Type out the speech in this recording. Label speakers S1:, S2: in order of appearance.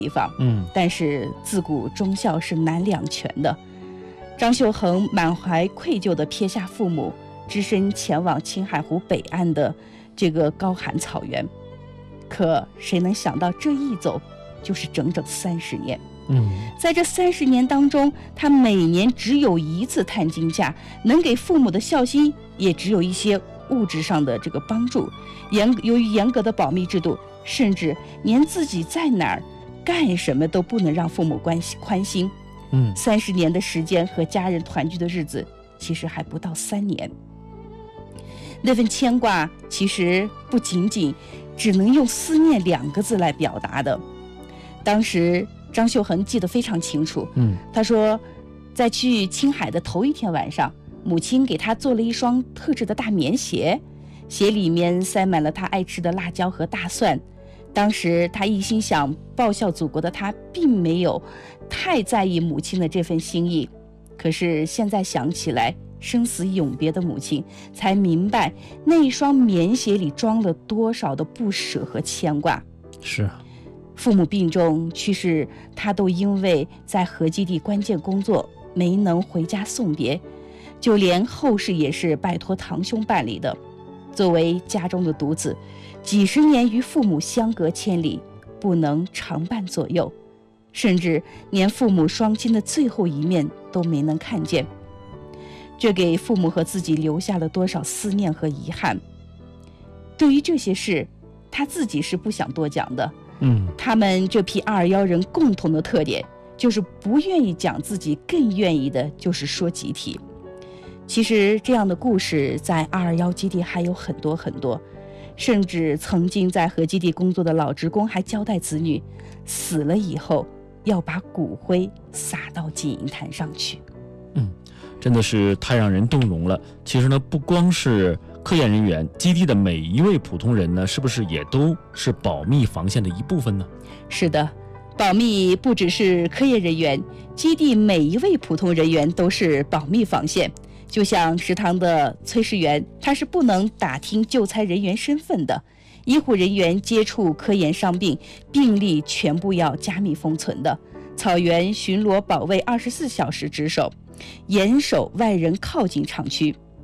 S1: 地方。但是自古忠孝是难两全的。张秀恒满怀愧疚地撇下父母，只身前往青海湖北岸的这个高寒草原。可谁能想到这一走就是整整30年。在这30年当中，他每年只有1次探亲假，能给父母的孝心也只有一些物质上的这个帮助。由于严格的保密制度，甚至连自己在哪儿干什么都不能让父母宽心。30年的时间和家人团聚的日子，其实还不到3年。那份牵挂其实不仅仅只能用思念2个字来表达的。当时张秀恒记得非常清楚，他说在去青海的头1天晚上，母亲给他做了一双特制的大棉鞋，鞋里面塞满了他爱吃的辣椒和大蒜。当时他一心想报效祖国的他，并没有太在意母亲的这份心意。可是现在想起来，生死永别的母亲，才明白那一双棉鞋里装了多少的不舍和牵挂。
S2: 是，
S1: 父母病重去世，他都因为在核基地关键工作没能回家送别，就连后事也是拜托堂兄办理的。作为家中的独子，几十年与父母相隔千里，不能常伴左右，甚至连父母双亲的最后一面都没能看见。这给父母和自己留下了多少思念和遗憾。对于这些事，他自己是不想多讲的。他们这批221人共同的特点就是不愿意讲自己，更愿意的就是说集体。其实这样的故事在221基地还有很多很多，甚至曾经在核基地工作的老职工还交代子女，死了以后要把骨灰撒到金银潭上去。
S2: 真的是太让人动容了。其实呢，不光是科研人员，基地的每一位普通人呢，是不是也都是保密防线的一部分呢？
S1: 是的，保密不只是科研人员，基地每一位普通人员都是保密防线。就像食堂的炊事员，他是不能打听就餐人员身份的；医护人员接触科研伤病，病历全部要加密封存的；草原巡逻保卫24小时值守，严守外人靠近厂区。